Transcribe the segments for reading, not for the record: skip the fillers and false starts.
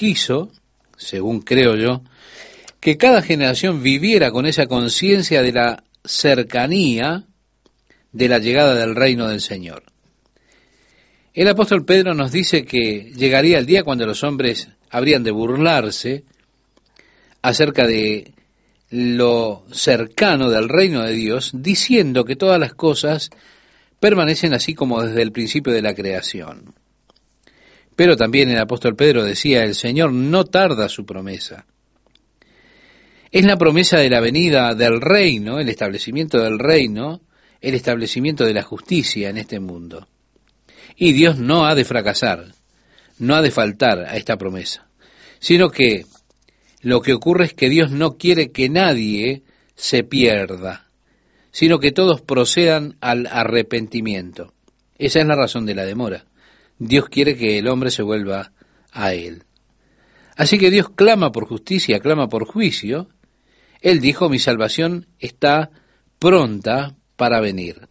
quiso, según creo yo, que cada generación viviera con esa conciencia de la cercanía de la llegada del reino del Señor. El apóstol Pedro nos dice que llegaría el día cuando los hombres habrían de burlarse acerca de lo cercano del reino de Dios, diciendo que todas las cosas permanecen así como desde el principio de la creación. Pero también el apóstol Pedro decía, el Señor no tarda su promesa. Es la promesa de la venida del reino, el establecimiento del reino, el establecimiento de la justicia en este mundo. Y Dios no ha de fracasar, no ha de faltar a esta promesa, sino que lo que ocurre es que Dios no quiere que nadie se pierda, sino que todos procedan al arrepentimiento. Esa es la razón de la demora. Dios quiere que el hombre se vuelva a Él. Así que Dios clama por justicia, clama por juicio. Él dijo, mi salvación está pronta para venir.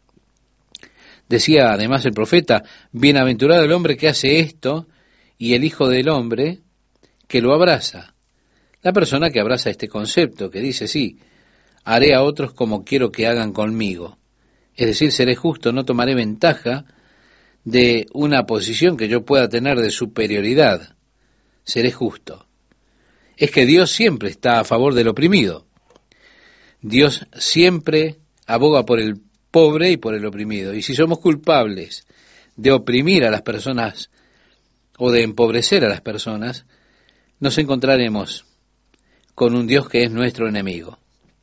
Decía además el profeta, bienaventurado el hombre que hace esto y el Hijo del Hombre que lo abraza. La persona que abraza este concepto, que dice, sí, haré a otros como quiero que hagan conmigo. Es decir, seré justo, no tomaré ventaja de una posición que yo pueda tener de superioridad. Seré justo. Es que Dios siempre está a favor del oprimido. Dios siempre aboga por el pobre y por el oprimido. Y si somos culpables de oprimir a las personas o de empobrecer a las personas, nos encontraremos con un Dios que es nuestro enemigo.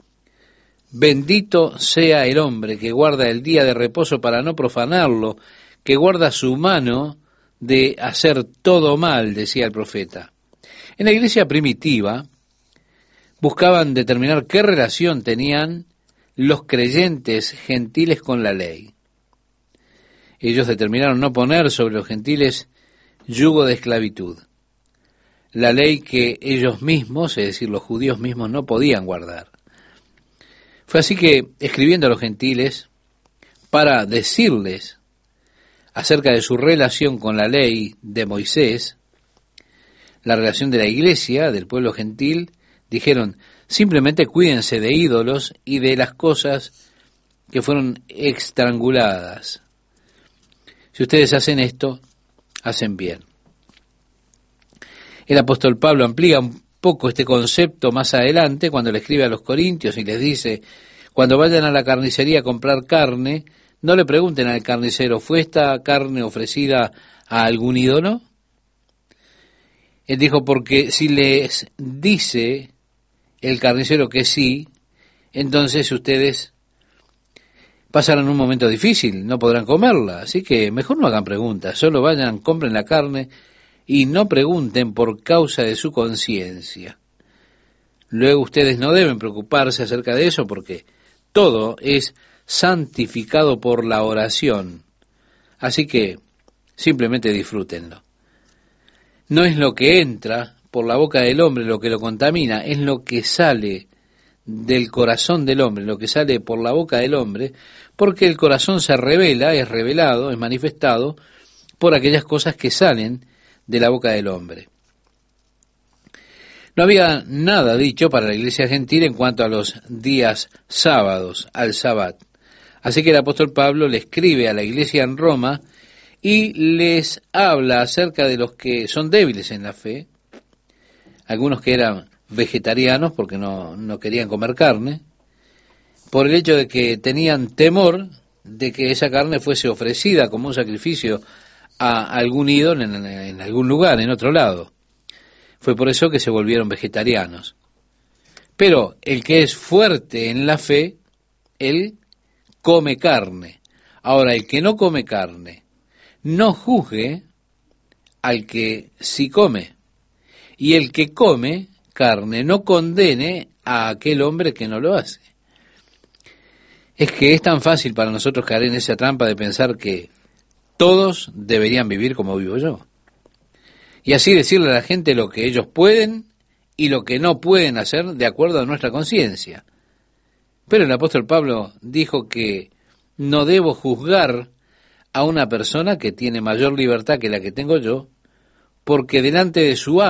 Bendito sea el hombre que guarda el día de reposo para no profanarlo, que guarda su mano de hacer todo mal, decía el profeta. En la iglesia primitiva buscaban determinar qué relación tenían los creyentes gentiles con la ley. Ellos determinaron no poner sobre los gentiles yugo de esclavitud. La ley que ellos mismos, es decir, los judíos mismos, no podían guardar. Fue así que, escribiendo a los gentiles, para decirles acerca de su relación con la ley de Moisés, la relación de la iglesia, del pueblo gentil, dijeron, simplemente cuídense de ídolos y de las cosas que fueron estranguladas. Si ustedes hacen esto, hacen bien. El apóstol Pablo amplía un poco este concepto más adelante cuando le escribe a los corintios y les dice, cuando vayan a la carnicería a comprar carne, no le pregunten al carnicero, ¿fue esta carne ofrecida a algún ídolo? Él dijo, porque si les dice el carnicero que sí, entonces ustedes pasarán un momento difícil, no podrán comerla, así que mejor no hagan preguntas, solo vayan, compren la carne y no pregunten por causa de su conciencia. Luego ustedes no deben preocuparse acerca de eso porque todo es santificado por la oración, así que simplemente disfrútenlo. No es lo que entra por la boca del hombre lo que lo contamina, es lo que sale del corazón del hombre, lo que sale por la boca del hombre, porque el corazón se revela, es revelado, es manifestado por aquellas cosas que salen de la boca del hombre. No había nada dicho para la iglesia gentil en cuanto a los días sábados, al Sabbat. Así que el apóstol Pablo le escribe a la iglesia en Roma y les habla acerca de los que son débiles en la fe, algunos que eran vegetarianos porque no querían comer carne, por el hecho de que tenían temor de que esa carne fuese ofrecida como un sacrificio a algún ídolo en algún lugar, en otro lado. Fue por eso que se volvieron vegetarianos. Pero el que es fuerte en la fe, él come carne. Ahora, el que no come carne, no juzgue al que sí come. Y el que come carne, no condene a aquel hombre que no lo hace. Es que es tan fácil para nosotros caer en esa trampa de pensar que todos deberían vivir como vivo yo. Y así decirle a la gente lo que ellos pueden y lo que no pueden hacer de acuerdo a nuestra conciencia. Pero el apóstol Pablo dijo que no debo juzgar a una persona que tiene mayor libertad que la que tengo yo, porque delante de su